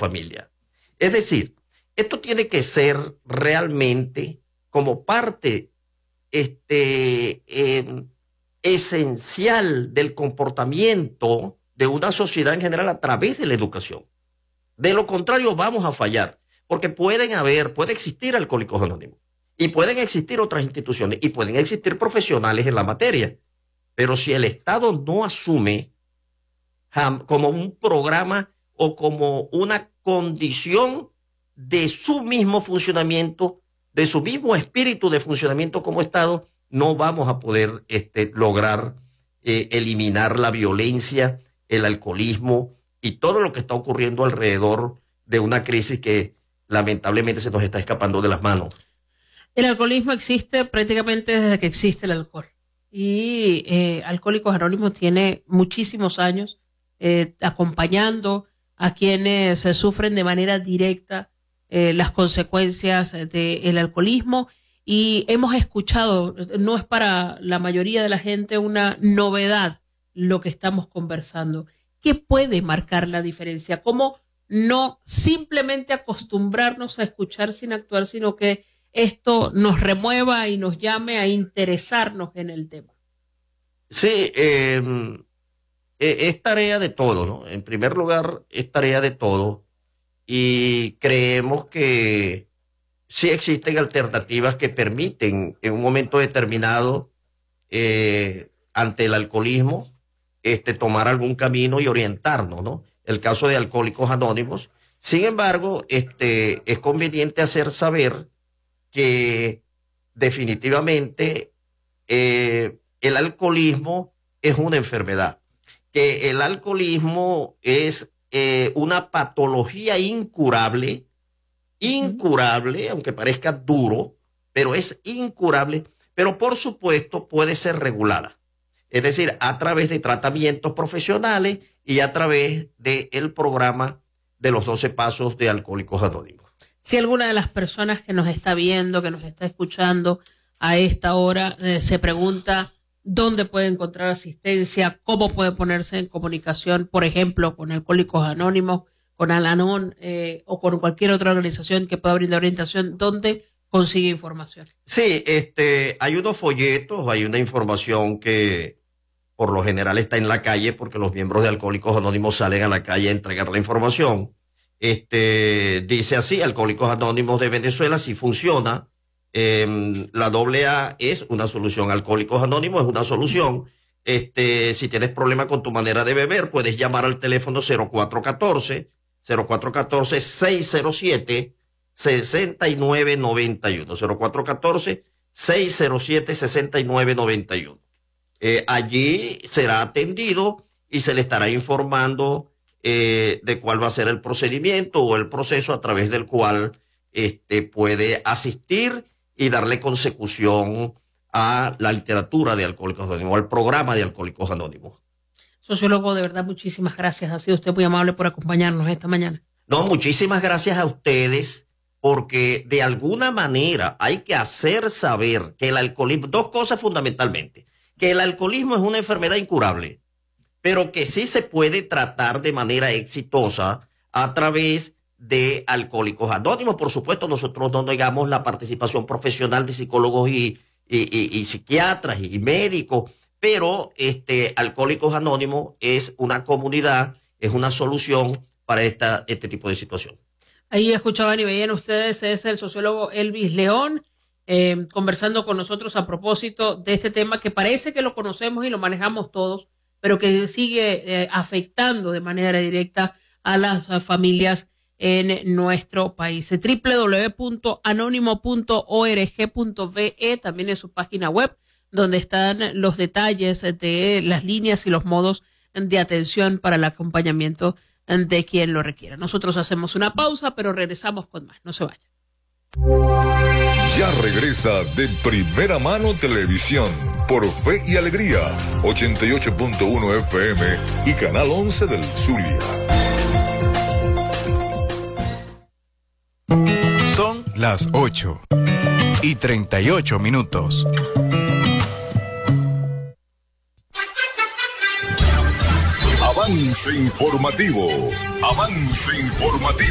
familia. Es decir, esto tiene que ser realmente como parte esencial del comportamiento de una sociedad en general a través de la educación. De lo contrario, vamos a fallar, porque puede existir Alcohólicos Anónimos, y pueden existir otras instituciones, y pueden existir profesionales en la materia, pero si el Estado no asume como un programa o como una condición de su mismo funcionamiento, de su mismo espíritu de funcionamiento como Estado, no vamos a poder lograr eliminar la violencia, el alcoholismo y todo lo que está ocurriendo alrededor de una crisis que lamentablemente se nos está escapando de las manos. El alcoholismo existe prácticamente desde que existe el alcohol. Y Alcohólicos Anónimos tiene muchísimos años acompañando a quienes sufren de manera directa las consecuencias del alcoholismo. Y hemos escuchado, no es para la mayoría de la gente una novedad lo que estamos conversando. ¿Qué puede marcar la diferencia? ¿Cómo no simplemente acostumbrarnos a escuchar sin actuar, sino que esto nos remueva y nos llame a interesarnos en el tema? Sí, es tarea de todo, ¿no? En primer lugar, es tarea de todo. Y creemos que sí existen alternativas que permiten en un momento determinado, ante el alcoholismo, tomar algún camino y orientarnos, ¿no? El caso de Alcohólicos Anónimos. Sin embargo, es conveniente hacer saber que definitivamente el alcoholismo es una enfermedad, que el alcoholismo es una patología incurable, aunque parezca duro, pero es incurable, pero por supuesto puede ser regulada. Es decir, a través de tratamientos profesionales y a través del programa de los 12 pasos de Alcohólicos Anónimos. Si alguna de las personas que nos está viendo, que nos está escuchando a esta hora, se pregunta dónde puede encontrar asistencia, cómo puede ponerse en comunicación, por ejemplo, con Alcohólicos Anónimos, con Al-Anon o con cualquier otra organización que pueda brindar orientación, ¿dónde consigue información? Sí, hay unos folletos, hay una información que por lo general está en la calle, porque los miembros de Alcohólicos Anónimos salen a la calle a entregar la información. Dice así: Alcohólicos Anónimos de Venezuela, sí funciona. La AA es una solución. Alcohólicos Anónimos es una solución. Si tienes problema con tu manera de beber, puedes llamar al teléfono 0414-607-6991. 0414-607-6991. Allí será atendido y se le estará informando de cuál va a ser el procedimiento o el proceso a través del cual puede asistir y darle consecución a la literatura de Alcohólicos Anónimos, al programa de Alcohólicos Anónimos. Sociólogo, de verdad, muchísimas gracias. Ha sido usted muy amable por acompañarnos esta mañana. No, muchísimas gracias a ustedes, porque de alguna manera hay que hacer saber que el alcoholismo, dos cosas fundamentalmente, que el alcoholismo es una enfermedad incurable, pero que sí se puede tratar de manera exitosa a través de Alcohólicos Anónimos. Por supuesto, nosotros no negamos la participación profesional de psicólogos y psiquiatras y médicos, pero Alcohólicos Anónimos es una comunidad, es una solución para este tipo de situación. Ahí escuchaban y veían ustedes, es el sociólogo Elvis León, conversando con nosotros a propósito de este tema que parece que lo conocemos y lo manejamos todos, pero que sigue afectando de manera directa a las familias en nuestro país. www.anónimo.org.ve también es su página web, donde están los detalles de las líneas y los modos de atención para el acompañamiento de quien lo requiera. Nosotros hacemos una pausa, pero regresamos con más. No se vayan. Ya regresa De Primera Mano Televisión por Fe y Alegría, 88.1 FM y Canal 11 del Zulia. Son las 8:38. Avance informativo.